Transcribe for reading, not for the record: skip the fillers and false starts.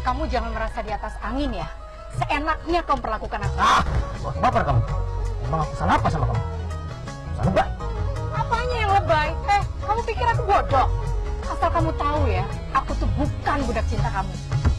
Kamu jangan merasa di atas angin ya. Seenaknya kamu perlakukan aku. Baper kamu. Emang aku salah apa sama kamu? Salah lebay. Apanya yang lebay? Kamu pikir aku bodoh? Asal kamu tahu ya, aku tuh bukan budak cinta kamu.